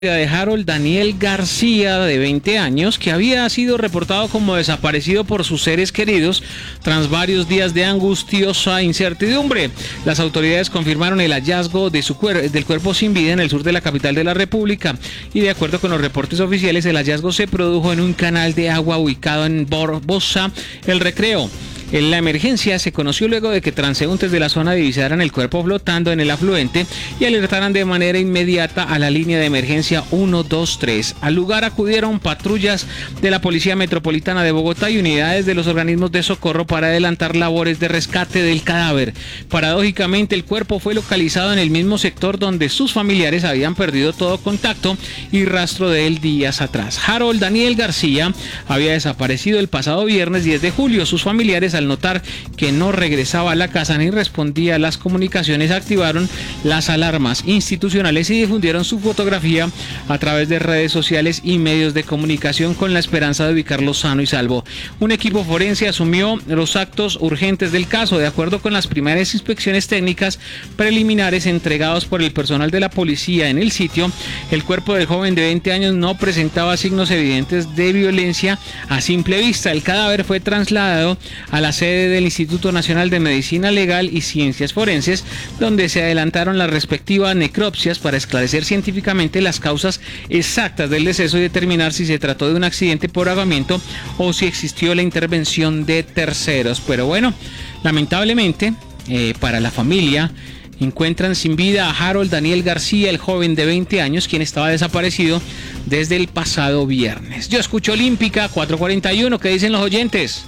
De Harold Daniel García, de 20 años, que había sido reportado como desaparecido por sus seres queridos tras varios días de angustiosa incertidumbre. Las autoridades confirmaron el hallazgo de del cuerpo sin vida en el sur de la capital de la República y, de acuerdo con los reportes oficiales, el hallazgo se produjo en un canal de agua ubicado en Bosa, El Recreo. La emergencia se conoció luego de que transeúntes de la zona divisaran el cuerpo flotando en el afluente y alertaran de manera inmediata a la línea de emergencia 123. Al lugar acudieron patrullas de la Policía Metropolitana de Bogotá y unidades de los organismos de socorro para adelantar labores de rescate del cadáver. Paradójicamente, el cuerpo fue localizado en el mismo sector donde sus familiares habían perdido todo contacto y rastro de él días atrás. Harold Daniel García había desaparecido el pasado viernes 10 de julio. Sus familiares, al notar que no regresaba a la casa ni respondía a las comunicaciones, activaron las alarmas institucionales y difundieron su fotografía a través de redes sociales y medios de comunicación con la esperanza de ubicarlo sano y salvo. Un equipo forense asumió los actos urgentes del caso. De acuerdo con las primeras inspecciones técnicas preliminares entregados por el personal de la policía en el sitio, el cuerpo del joven de 20 años no presentaba signos evidentes de violencia a simple vista. El cadáver fue trasladado a la sede del Instituto Nacional de Medicina Legal y Ciencias Forenses, donde se adelantaron las respectivas necropsias para esclarecer científicamente las causas exactas del deceso y determinar si se trató de un accidente por ahogamiento o si existió la intervención de terceros. Pero bueno, lamentablemente para la familia, encuentran sin vida a Harold Daniel García, el joven de 20 años, quien estaba desaparecido desde el pasado viernes. Yo escucho Olímpica 441, ¿qué dicen los oyentes?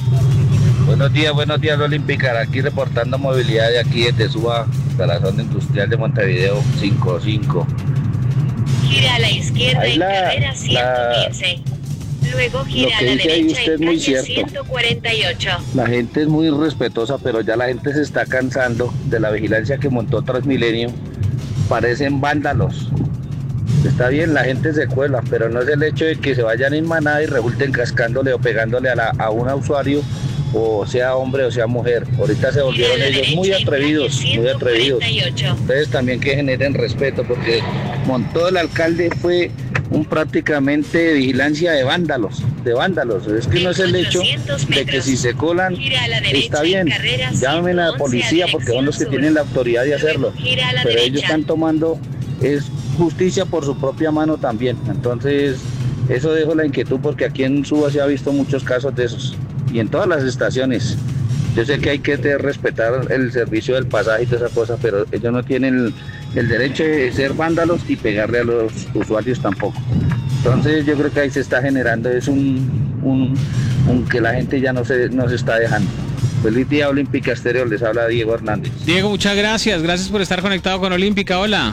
Buenos días, Olímpica. Aquí reportando movilidad de aquí desde Suba, hasta la zona industrial de Montevideo 55. Gira a la izquierda en carrera 115. Luego gira a la derecha en calle 148. La gente es muy respetuosa, pero ya la gente se está cansando de la vigilancia que montó Transmilenio. Parecen vándalos. Está bien, la gente se cuela, pero no es el hecho de que se vayan en manada y resulten cascándole o pegándole a un usuario, o sea hombre o sea mujer. Ahorita se volvieron ellos muy atrevidos. Ustedes también que generen respeto, porque montó el alcalde fue prácticamente vigilancia de vándalos. Es que no es el hecho de que si se colan, está bien, llamen a la policía porque son los que tienen la autoridad de hacerlo, pero ellos están tomando justicia por su propia mano también. Entonces eso dejo la inquietud, porque aquí en Suba se ha visto muchos casos de esos y en todas las estaciones. Yo sé que hay que respetar el servicio del pasaje y toda esa cosa, pero ellos no tienen el derecho de ser vándalos y pegarle a los usuarios tampoco. Entonces yo creo que ahí se está generando que la gente ya no se está dejando. Feliz día, Olímpica Estéreo, les habla Diego Hernández. Diego, muchas gracias por estar conectado con Olímpica. Hola.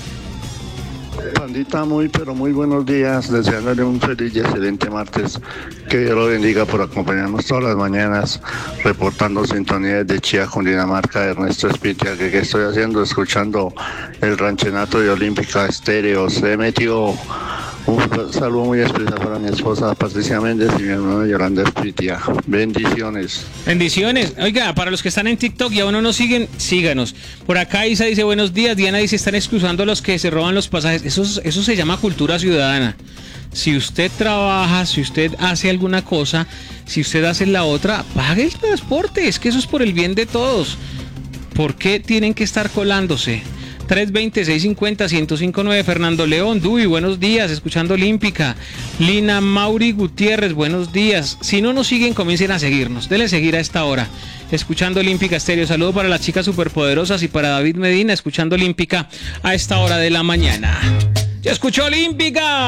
Pandita, muy buenos días, deseándole un feliz y excelente martes, que Dios lo bendiga por acompañarnos todas las mañanas, reportando sintonía desde Chía, Cundinamarca, Ernesto Espitia. ¿Qué estoy haciendo? Escuchando el ranchenato de Olímpica Estéreo. Se metió un saludo muy especial para mi esposa Patricia Méndez y mi hermana Yolanda Espitia. Bendiciones. Oiga, para los que están en TikTok y aún no nos siguen, síganos. Por acá Isa dice buenos días. Diana dice están excusando a los que se roban los pasajes. Eso se llama cultura ciudadana. Si usted trabaja, si usted hace alguna cosa, si usted hace la otra, pague el transporte. Es que eso es por el bien de todos. ¿Por qué tienen que estar colándose? 320-650-1059. Fernando León, Duy, buenos días, escuchando Olímpica. Lina Mauri Gutiérrez, buenos días. Si no nos siguen, comiencen a seguirnos. Denle seguir a esta hora, escuchando Olímpica Estéreo. Saludo para las chicas superpoderosas y para David Medina, escuchando Olímpica a esta hora de la mañana. ¡Ya escuchó Olímpica!